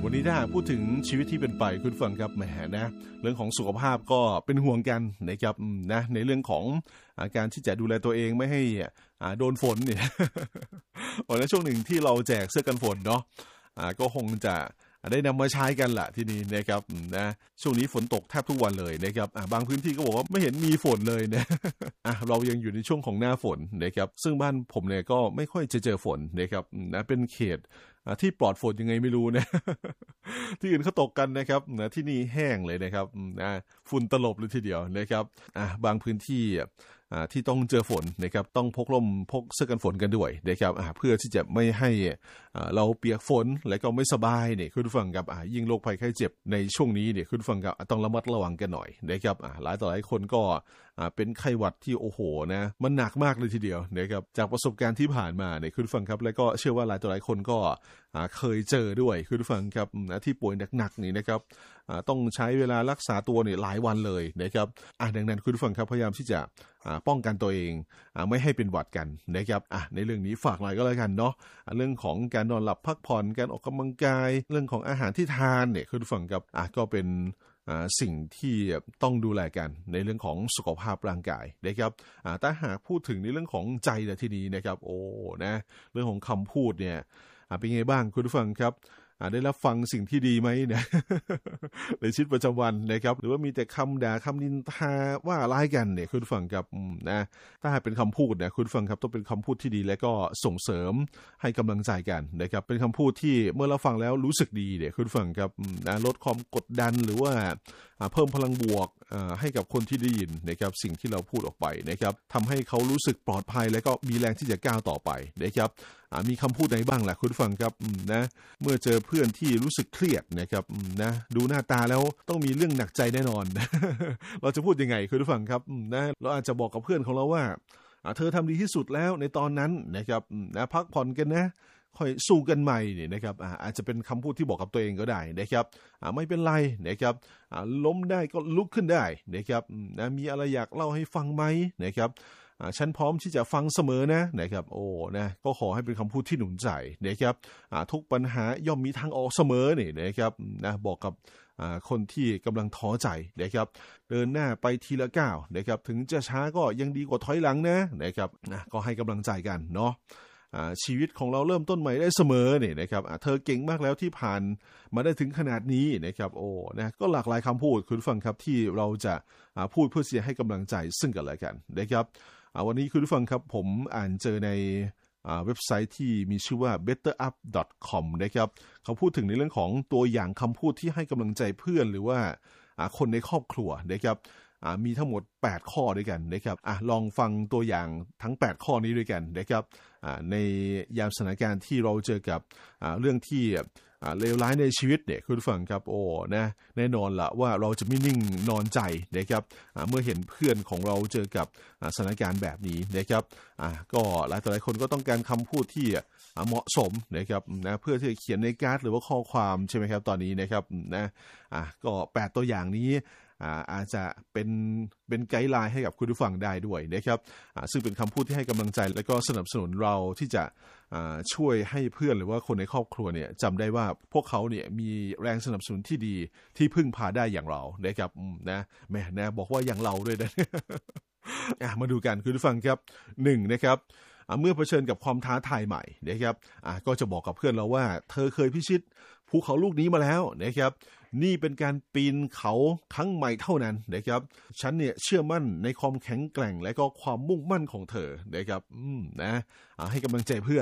วันนี้ถ้าหากพูดถึงชีวิตที่เป็นไปคุณฟังครับแหมนะเรื่องของสุขภาพก็เป็นห่วงกันนะครับนะในเรื่องของการที่จะดูแลตัวเองไม่ให้โดนฝนเนี่ย วันนั้นช่วงหนึ่งที่เราแจกเสื้อกันฝนเนาะก็คงจะได้นำมาใช้กันละทีนี้นะครับนะช่วงนี้ฝนตกแทบทุกวันเลยนะครับบางพื้นที่ก็บอกว่าไม่เห็นมีฝนเลยนะ เรายังอยู่ในช่วงของหน้าฝนนะครับซึ่งบ้านผมเนี่ยก็ไม่ค่อยจะเจอฝนนะครับนะเป็นเขตที่ปลอดฝนยังไงไม่รู้นะ ที่อื่นเขาตกกันนะครับนะที่นี่แห้งเลยนะครับนะฝุ่นตลบเลยทีเดียวนะครับบางพื้นที่ที่ต้องเจอฝนนะครับต้องพกร่มพกเสื้อกันฝนกันด้วยนะครับเพื่อที่จะไม่ให้เราเปียกฝนและก็ไม่สบายเนี่ยคุณผู้ฟังครับยิ่งโรคภัยไข้เจ็บในช่วงนี้เนี่ยคุณผู้ฟังครับต้องระมัดระวังกันหน่อยนะครับหลายต่อหลายคนก็เป็นไข้หวัดที่โอ้โหนะมันหนักมากเลยทีเดียวนะครับจากประสบการณ์ที่ผ่านมาเนี่ยคุณผู้ฟังครับและก็เชื่อว่าหลายต่อหลายคนก็เคยเจอด้วยคุณผู้ฟังครับที่ป่วยหนักๆนี่นะครับต้องใช้เวลารักษาตัวเนี่ยหลายวันเลยนะครับดังนั้นคุณผู้ฟังครับพยายามที่จะป้องกันตัวเองไม่ให้เป็นหวัดกันนะครับในเรื่องนี้ฝากหน่อยก็แล้วกันเนาะเรื่องของการนอนหลับพักผ่อนการออกกำลังกายเรื่องของอาหารที่ทานเนี่ยคุณผู้ฟังครับก็เป็นสิ่งที่ต้องดูแลกันในเรื่องของสุขภาพร่างกายนะครับแต่หากพูดถึงในเรื่องของใจในที่นี้นะครับโอ้นะเรื่องของคำพูดเนี่ยเป็นไงบ้างคุณผู้ฟังครับได้รับฟังสิ่งที่ดีไหมเนี่ย ในชีวิตประจำวันนะครับหรือว่ามีแต่คำด่าคำนินทาว่าร้ายกันเนี่ยคุณผู้ฟังครับนะถ้าเป็นคำพูดเนี่ยคุณผู้ฟังครับต้องเป็นคำพูดที่ดีและก็ส่งเสริมให้กำลังใจกันนะครับเป็นคำพูดที่เมื่อเราฟังแล้วรู้สึกดีเนี่ยคุณผู้ฟังครับลดความกดดันหรือว่าเพิ่มพลังบวกให้กับคนที่ได้ยินนะครับสิ่งที่เราพูดออกไปนะครับทำให้เขารู้สึกปลอดภัยและก็มีแรงที่จะก้าวต่อไปนะครับมีคำพูดไหนบ้างล่ะคุณผู้ฟังครับนะเมื่อเจอเพื่อนที่รู้สึกเครียดนะครับนะดูหน้าตาแล้วต้องมีเรื่องหนักใจแน่นอน เราจะพูดยังไงคุณผู้ฟังครับนะเราอาจจะบอกกับเพื่อนของเราว่าเธอทำดีที่สุดแล้วในตอนนั้นนะครับนะพักผ่อนกันนะค่อยสู้กันใหม่เนี่ยนะครับอาจจะเป็นคำพูดที่บอกกับตัวเองก็ได้นะครับไม่เป็นไรนะครับล้มได้ก็ลุกขึ้นได้นะครับนะมีอะไรอยากเล่าให้ฟังไหมนะครับฉันพร้อมที่จะฟังเสมอนะครับโอ้นะก็ขอให้เป็นคำพูดที่หนุนใจนะครับทุกปัญหาย่อมมีทางออกเสมอเนี่ยนะครับนะบอกกับคนที่กำลังท้อใจนะครับเดินหน้าไปทีละก้าวนะครับถึงจะช้าก็ยังดีกว่าถอยหลังนะครับก็ให้กำลังใจกันเนาะชีวิตของเราเริ่มต้นใหม่ได้เสมอเนี่ยนะครับเธอเก่งมากแล้วที่ผ่านมาได้ถึงขนาดนี้นะครับโอ้นะก็หลากหลายคำพูดคุณฟังครับที่เราจะพูดเพื่อเสียให้กำลังใจซึ่งกันและกันนะครับวันนี้คุณผู้ฟังครับผมอ่านเจอในเว็บไซต์ที่มีชื่อว่า betterup.com นะครับเขาพูดถึงในเรื่องของตัวอย่างคำพูดที่ให้กำลังใจเพื่อนหรือว่าคนในครอบครัวนะครับมีทั้งหมด8ข้อด้วยกันนะครับลองฟังตัวอย่างทั้ง8ข้อนี้ด้วยกันนะครับในยามสถานการณ์ที่เราเจอกับเรื่องที่เลวร้ายในชีวิตเนี่ยคุณผู้ฟังครับโอ้นะแน่นอนละว่าเราจะไม่นิ่งนอนใจนะครับเมื่อเห็นเพื่อนของเราเจอกับสถานการณ์แบบนี้นะครับก็หลายต่อหลายคนก็ต้องการคำพูดที่เหมาะสมนะครับนะเพื่อที่จะเขียนในการ์ดหรือว่าข้อความใช่ไหมครับตอนนี้นะครับนะก็8ตัวอย่างนี้อาจจะเป็นไกด์ไลน์ให้กับคุณผู้ฟังได้ด้วยนะครับซึ่งเป็นคำพูดที่ให้กำลังใจและก็สนับสนุนเราที่จะช่วยให้เพื่อนหรือว่าคนในครอบครัวเนี่ยจำได้ว่าพวกเขาเนี่ยมีแรงสนับสนุนที่ดีที่พึ่งพาได้อย่างเรานะครับนะแม่นะบอกว่าอย่างเราด้วยนะ มาดูกันคุณผู้ฟังครับ1นะครับเมื่อเผชิญกับความท้าทายใหม่นะครับก็จะบอกกับเพื่อนเราว่าเธอเคยพิชิตภูเขาลูกนี้มาแล้วนะครับนี่เป็นการปีนเขาครั้งใหม่เท่านั้นนะครับฉันเนี่ยเชื่อมั่นในความแข็งแกร่งและก็ความมุ่งมั่นของเธอนะครับนะให้กำลังใจเพื่อน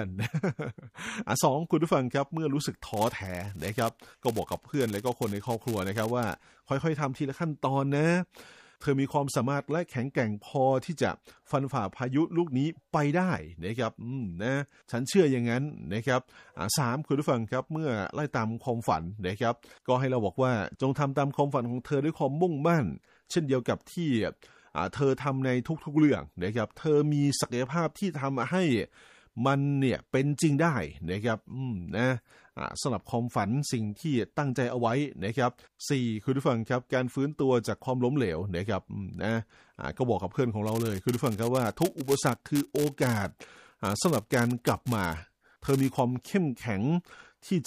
2คุณผู้ฟังครับเมื่อรู้สึกท้อแท้นะครับก็บอกกับเพื่อนและก็คนในครอบครัวนะครับว่าค่อยๆทำทีละขั้นตอนนะเธอมีความสามารถและแข็งแกร่งพอที่จะฟันฝ่าพายุลูกนี้ไปได้นะครับนะฉันเชื่ออย่างนั้นนะครับ3คุณผู้ฟังครับเมื่อไล่ตามความฝันนะครับก็ให้เราบอกว่าจงทำตามความฝันของเธอด้วยความมุ่งมั่นเช่นเดียวกับที่เธอทำในทุกๆเรื่องนะครับเธอมีศักยภาพที่ทำให้มันเนี่ยเป็นจริงได้นะครับนะสำหรับความฝันสิ่งที่ตั้งใจเอาไว้นะครับ4คุณผู้ฟังครับการฟื้นตัวจากความล้มเหลวนะครับนะก็บอกกับเพื่อนของเราเลยคุณผู้ฟังครับว่าทุกอุปสรรคคือโอกาสสำหรับการกลับมาเธอมีความเข้มแข็งที่จะ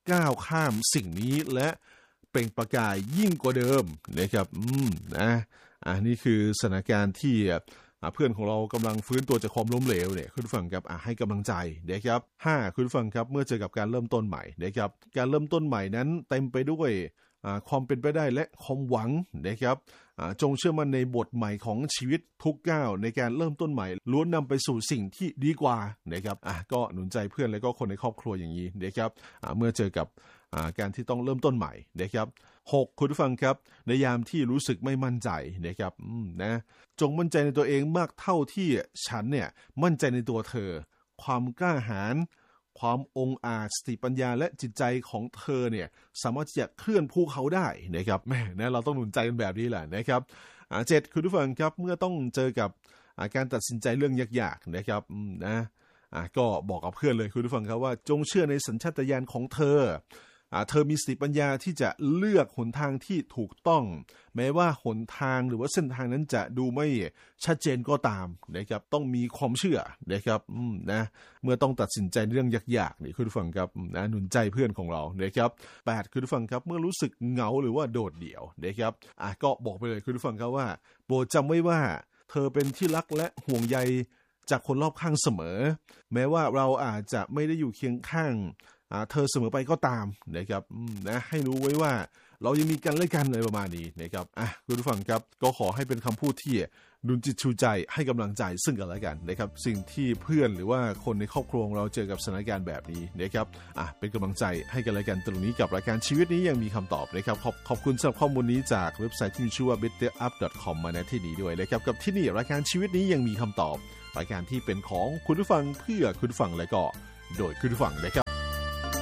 ก้าวข้ามสิ่งนี้และเปล่งประกายยิ่งกว่าเดิมนะครับนะนี่คือสถานการณ์ที่เพื่อนของเรากำลังฟื้นตัวจากความล้มเหลวเนี่ยคุณผู้ฟังครับให้กำลังใจนะครับ5คุณผู้ฟังครับเมื่อเจอกับการเริ่มต้นใหม่นะครับการเริ่มต้นใหม่นั้นเต็มไปด้วยความเป็นไปได้และความหวังนะครับจงเชื่อมั่นในบทใหม่ของชีวิตทุกก้าวในการเริ่มต้นใหม่ล้วนนำไปสู่สิ่งที่ดีกว่านะครับก็หนุนใจเพื่อนและก็คนในครอบครัวอย่างนี้นะครับเมื่อเจอกับการที่ต้องเริ่มต้นใหม่นะครับ6คุณผู้ฟังครับในยามที่รู้สึกไม่มั่นใจนะครับนะจงมั่นใจในตัวเองมากเท่าที่ฉันเนี่ยมั่นใจในตัวเธอความกล้าหาญความองอาจสติปัญญาและจิตใจของเธอเนี่ยสามารถที่จะเคลื่อนภูเขาได้นะครับแม่นะเราต้องหนุนใจกันแบบนี้แหละนะครับ7คุณผู้ฟังครับเมื่อต้องเจอกับการตัดสินใจเรื่องยากๆนะครับนะก็บอกกับเพื่อนเลยคุณผู้ฟังครับว่าจงเชื่อในสัญชาตญาณของเธอเธอมีสติปัญญาที่จะเลือกหนทางที่ถูกต้องแม้ว่าหนทางหรือว่าเส้นทางนั้นจะดูไม่ชัดเจนก็ตามนะครับต้องมีความเชื่อนะครับนะเมื่อต้องตัดสินใจเรื่องยากๆนี่คุณผู้ฟังครับนะหนุนใจเพื่อนของเรานะครับ8คุณผู้ฟังครับเมื่อรู้สึกเหงาหรือว่าโดดเดี่ยวนะครับก็บอกไปเลยคุณผู้ฟังครับว่าโปรดจำไว้ว่าเธอเป็นที่รักและห่วงใยจากคนรอบข้างเสมอแม้ว่าเราอาจจะไม่ได้อยู่เคียงข้างเธอเสมอไปก็ตามนะครับนะให้รู้ไว้ว่าเรายังมีกันและกันอะไรประมาณนี้นะครับคุณผู้ฟังครับก็ขอให้เป็นคำพูดที่ดุลจิตชูใจให้กำลังใจซึ่งกันและกันนะครับสิ่งที่เพื่อนหรือว่าคนในครอบครัวเราเจอกับสถานการณ์แบบนี้นะครับเป็นกำลังใจให้กันและกันตรงนี้กับรายการชีวิตนี้ยังมีคำตอบนะครับขอบคุณสำหรับข้อมูลนี้จากเว็บไซต์ที่มีชื่อว่า betterup.com มาในที่นี้ด้วยนะครับกับที่นี่รายการชีวิตนี้ยังมีคำตอบรายการที่เป็นของคุณผู้ฟังเพื่อคุณผู้ฟังและก็โดยคุณผู้ฟังนะครับ